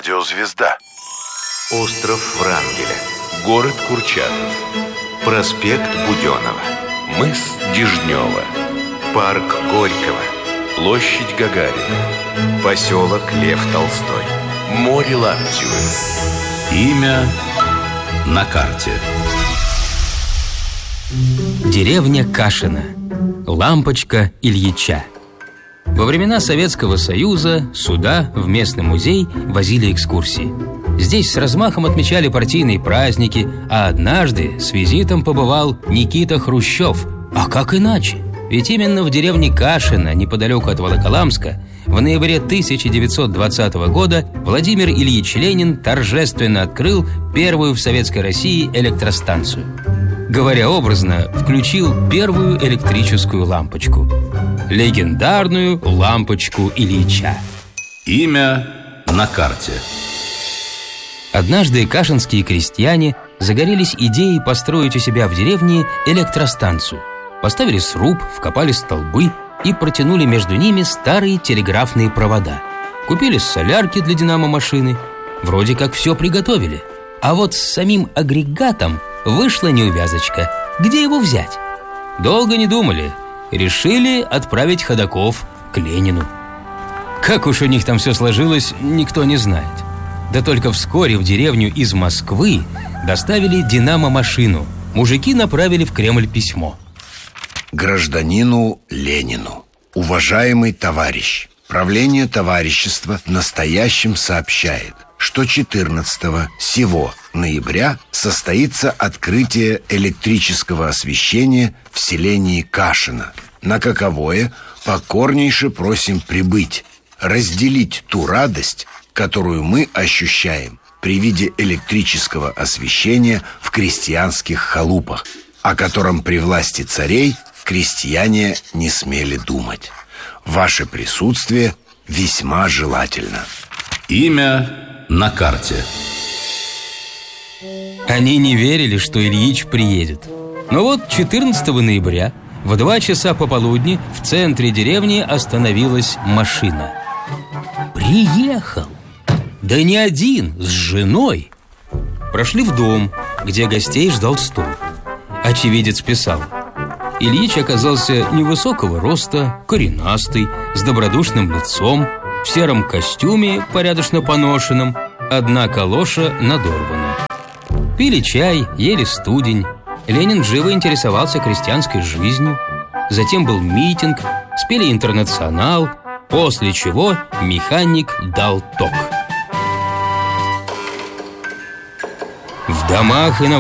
Радиозвезда. Остров Врангеля. Город Курчатов. Проспект Буденова. Мыс Дежнева. Парк Горького. Площадь Гагарина. Поселок Лев Толстой. Море Лаптевы. Имя на карте. Деревня Кашино. Лампочка Ильича. Во времена Советского Союза сюда, в местный музей, возили экскурсии. Здесь с размахом отмечали партийные праздники, а однажды с визитом побывал Никита Хрущев. А как иначе? Ведь именно в деревне Кашино, неподалеку от Волоколамска, в ноябре 1920 года Владимир Ильич Ленин торжественно открыл первую в Советской России электростанцию. Говоря образно, включил первую электрическую лампочку. Легендарную лампочку Ильича. Имя на карте. Однажды кашинские крестьяне загорелись идеей построить у себя в деревне электростанцию. Поставили сруб, вкопали столбы и протянули между ними старые телеграфные провода. Купили солярки для динамо-машины. Вроде как все приготовили. А вот с самим агрегатом вышла неувязочка. Где его взять? Долго не думали. Решили отправить ходоков к Ленину. Как уж у них там все сложилось, никто не знает. Да только вскоре в деревню из Москвы доставили динамо-машину. Мужики направили в Кремль письмо. Гражданину Ленину. Уважаемый товарищ, правление товарищества настоящим сообщает, что 14 сего ноября состоится открытие электрического освещения в селении Кашино, на каковое покорнейше просим прибыть, разделить ту радость, которую мы ощущаем при виде электрического освещения в крестьянских халупах, о котором при власти царей крестьяне не смели думать. Ваше присутствие весьма желательно. Имя на карте. Они не верили, что Ильич приедет. Но вот 14 ноября в 2 часа пополудни в центре деревни остановилась машина. Приехал! Да не один, с женой. Прошли в дом, где гостей ждал стол. Очевидец писал: Ильич оказался невысокого роста, коренастый, с добродушным лицом, в сером костюме, порядочно поношенном, одна калоша надорвана. Пили чай, ели студень. Ленин живо интересовался крестьянской жизнью. Затем был митинг, спели «Интернационал», после чего механик дал ток. В домах и на